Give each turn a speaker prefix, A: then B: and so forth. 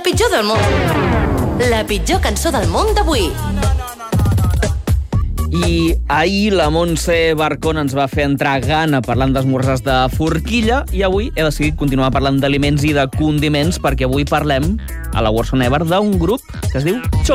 A: pitjor del món. La pitjor cançó del món d'avui.
B: I ahir la Montse Barcón ens va fer entrar gana parlant d'esmorzars de forquilla i avui he decidit continuar parlant d'aliments i de condiments perquè avui parlem a la Worst Ever d'un grup que es diu Choco.